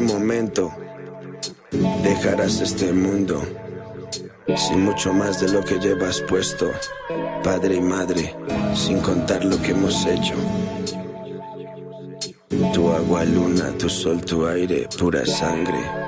momento dejarás este mundo sin mucho más de lo que llevas puesto, padre y madre, sin contar lo que hemos hecho. Tu agua, luna, tu sol, tu aire, pura sangre.